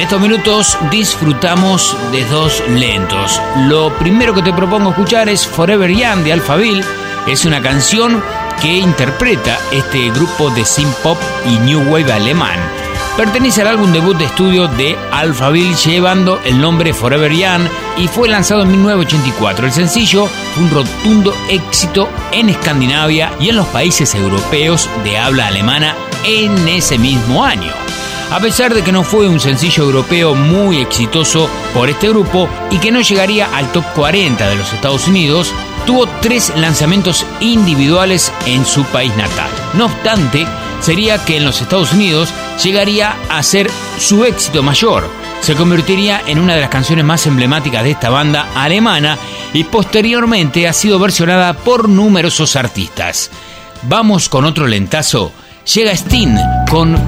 estos minutos disfrutamos de dos lentos. Lo primero que te propongo escuchar es Forever Young de Alphaville. Es una canción que interpreta este grupo de synth pop y new wave alemán. Pertenece al álbum debut de estudio de Alphaville llevando el nombre Forever Young y fue lanzado en 1984. El sencillo fue un rotundo éxito en Escandinavia y en los países europeos de habla alemana en ese mismo año. A pesar de que no fue un sencillo europeo muy exitoso por este grupo y que no llegaría al top 40 de los Estados Unidos, tuvo 3 lanzamientos individuales en su país natal. No obstante, sería que en los Estados Unidos llegaría a ser su éxito mayor. Se convertiría en una de las canciones más emblemáticas de esta banda alemana y posteriormente ha sido versionada por numerosos artistas. Vamos con otro lentazo. Llega Sting con